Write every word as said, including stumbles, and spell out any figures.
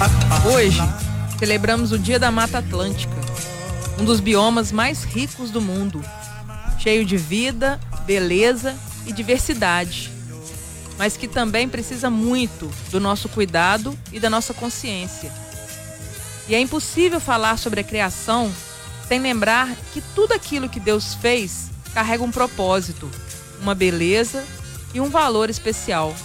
Hoje, celebramos o Dia da Mata Atlântica, um dos biomas mais ricos do mundo, cheio de vida, beleza e diversidade, mas que também precisa muito do nosso cuidado e da nossa consciência. E é impossível falar sobre a criação sem lembrar que tudo aquilo que Deus fez carrega um propósito, uma beleza e um valor especial.